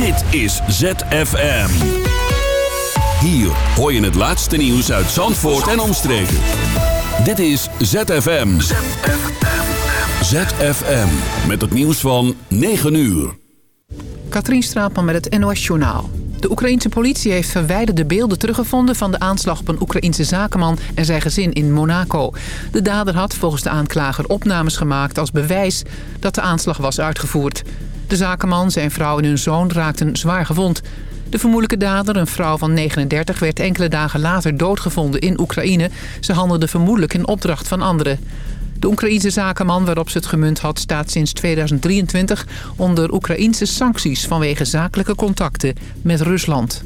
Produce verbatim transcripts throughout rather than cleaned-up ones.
Dit is Z F M. Hier hoor je het laatste nieuws uit Zandvoort en omstreken. Dit is Z F M. Z F M. Z F M. Met het nieuws van negen uur. Katrien Straatman met het N O S Journaal. De Oekraïense politie heeft verwijderde beelden teruggevonden van de aanslag op een Oekraïense zakenman en zijn gezin in Monaco. De dader had volgens de aanklager opnames gemaakt als bewijs dat de aanslag was uitgevoerd. De zakenman, zijn vrouw en hun zoon raakten zwaar gewond. De vermoedelijke dader, een vrouw van negenendertig, werd enkele dagen later doodgevonden in Oekraïne. Ze handelde vermoedelijk in opdracht van anderen. De Oekraïense zakenman waarop ze het gemunt had staat sinds tweeduizend drieëntwintig onder Oekraïense sancties vanwege zakelijke contacten met Rusland.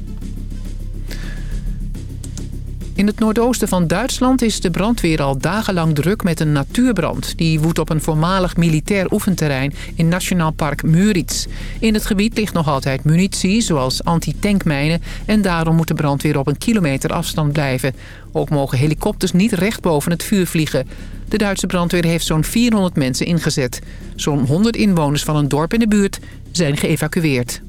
In het noordoosten van Duitsland is de brandweer al dagenlang druk met een natuurbrand. Die woedt op een voormalig militair oefenterrein in Nationaal Park Müritz. In het gebied ligt nog altijd munitie, zoals anti-tankmijnen, en daarom moet de brandweer op een kilometer afstand blijven. Ook mogen helikopters niet recht boven het vuur vliegen. De Duitse brandweer heeft zo'n vierhonderd mensen ingezet. Zo'n honderd inwoners van een dorp in de buurt zijn geëvacueerd.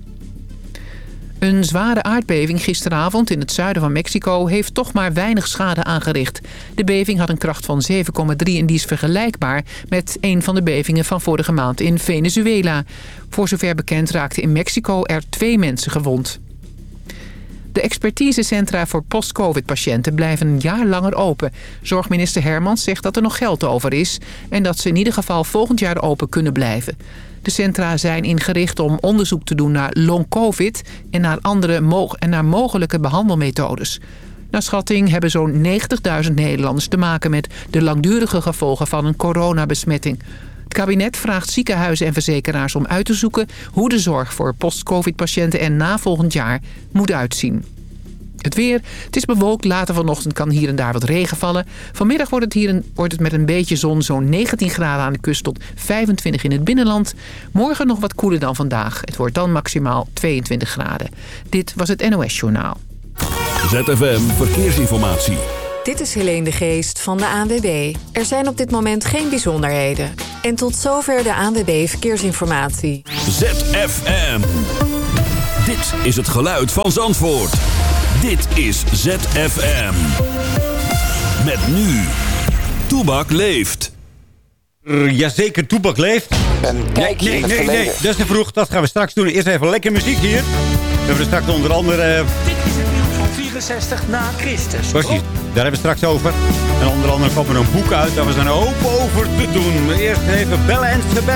Een zware aardbeving gisteravond in het zuiden van Mexico heeft toch maar weinig schade aangericht. De beving had een kracht van zeven komma drie en die is vergelijkbaar met een van de bevingen van vorige maand in Venezuela. Voor zover bekend raakten in Mexico er twee mensen gewond. De expertisecentra voor post-covid-patiënten blijven een jaar langer open. Zorgminister Hermans zegt dat er nog geld over is en dat ze in ieder geval volgend jaar open kunnen blijven. De centra zijn ingericht om onderzoek te doen naar long-covid en naar andere mo- en naar mogelijke behandelmethodes. Naar schatting hebben zo'n negentigduizend Nederlanders te maken met de langdurige gevolgen van een coronabesmetting. Het kabinet vraagt ziekenhuizen en verzekeraars om uit te zoeken hoe de zorg voor post-covid-patiënten er na volgend jaar moet uitzien. Het weer. Het is bewolkt. Later vanochtend kan hier en daar wat regen vallen. Vanmiddag wordt het, hier een, wordt het met een beetje zon zo'n negentien graden aan de kust tot vijfentwintig in het binnenland. Morgen nog wat koeler dan vandaag. Het wordt dan maximaal tweeëntwintig graden. Dit was het N O S Journaal. Z F M Verkeersinformatie. Dit is Helene de Geest van de A N W B. Er zijn op dit moment geen bijzonderheden. En tot zover de A N W B Verkeersinformatie. Z F M. Dit is het geluid van Zandvoort. Dit is Z F M. Met nu. Toebak leeft. Uh, jazeker, Toebak leeft. Een kijkje nee, in het nee, nee, verleden. nee, dat is te vroeg. Dat gaan we straks doen. Eerst even lekker muziek hier. We hebben er straks onder andere... Uh, Dit is het nieuws van vierenzestig na Christus. Precies, daar hebben we straks over. En onder andere komt er een boek uit. Daar we zijn hoop over te doen. Maar eerst even Belle en Sebastian.